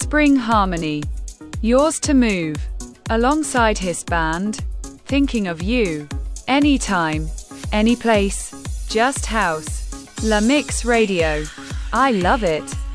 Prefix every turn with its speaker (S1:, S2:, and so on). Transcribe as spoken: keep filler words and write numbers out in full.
S1: Spring Harmony, Yours to Move, alongside his band, Thinking of You, Anytime, Any Place, Just House, La Mix Radio. I love it.